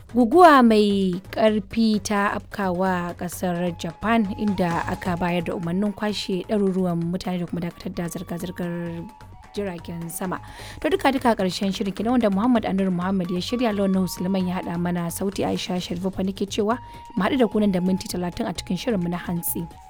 Guguwa mai ƙarfi ta afkawa ƙasar Japan inda aka bayar da umarnin kwashe ɗaruruwan mutane da kuma dakatar da zirga-zirgar jiragen sama. To duka ƙarshen shirin kenan wanda Muhammad Anur Muhammad ya shirya, Lawan Suleiman ya haɗa mana sauti, Aisha Sharifu fa nake cewa mu haɗu da ku nan da minti 30 a cikin shirinmu na hantsi.